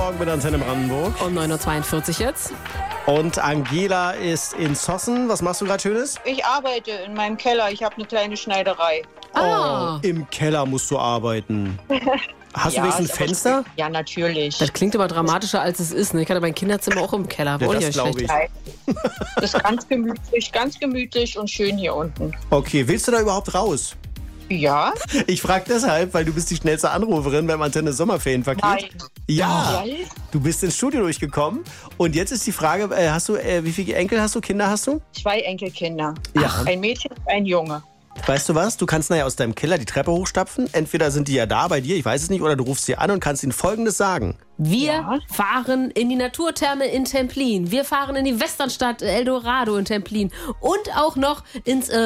Morgen mit Antenne Brandenburg. Um 9.42 Uhr jetzt. Und Angela ist in Zossen. Was machst du gerade Schönes? Ich arbeite in meinem Keller. Ich habe eine kleine Schneiderei. Ah, Oh, im Keller musst du arbeiten. Hast du Ja, wenigstens ist aber Fenster? Ja, natürlich. das klingt aber dramatischer, als es ist. Ne? Ich hatte mein Kinderzimmer auch im Keller. Ja, Auch das nicht glaube schlecht. ich. Das ist ganz gemütlich und schön hier unten. Okay, willst du da überhaupt raus? Ja? Ich frage deshalb, weil du bist die schnellste Anruferin beim Antenne Sommerferienpaket. Nein. Ja, Ja. du bist ins Studio durchgekommen. Und jetzt ist die Frage, wie viele Enkel hast du, Kinder hast du? 2 Enkelkinder. Ja. Ein Mädchen und ein Junge. Weißt du was? Du kannst nachher aus deinem Keller die Treppe hochstapfen. Entweder sind die ja da bei dir, ich weiß es nicht, oder du rufst sie an und kannst ihnen Folgendes sagen. Wir Ja. fahren in die Naturtherme in Templin. Wir fahren in die Westernstadt Eldorado in Templin. Und auch noch ins